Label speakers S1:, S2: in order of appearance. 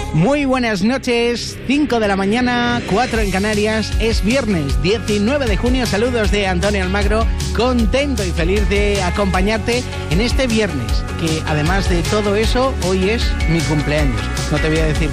S1: Muy buenas noches, 5 de la mañana, 4 en Canarias, es viernes 19 de junio, saludos de Antonio Almagro, contento y feliz de acompañarte en este viernes, que además de todo eso, hoy es mi cumpleaños. No te voy a decir